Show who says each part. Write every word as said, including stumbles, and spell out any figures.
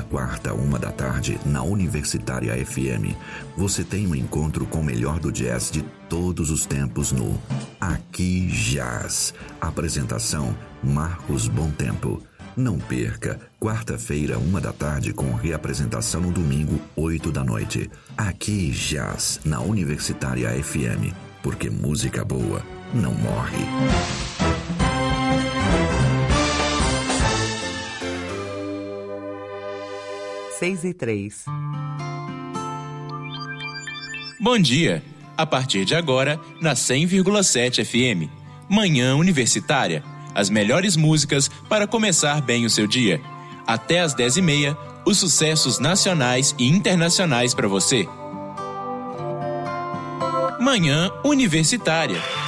Speaker 1: Toda quarta, uma da tarde, na Universitária F M, você tem um encontro com o melhor do jazz de todos os tempos no Aqui Jazz. Apresentação, Marcos Bom Tempo. Não perca, quarta-feira, uma da tarde, com reapresentação no domingo, oito da noite. Aqui Jazz, na Universitária F M, porque música boa não morre.
Speaker 2: Seis e três.
Speaker 3: Bom dia! A partir de agora, na cem vírgula sete F M, Manhã Universitária. As melhores músicas para começar bem o seu dia. Até às dez e meia, os sucessos nacionais e internacionais para você. Manhã Universitária.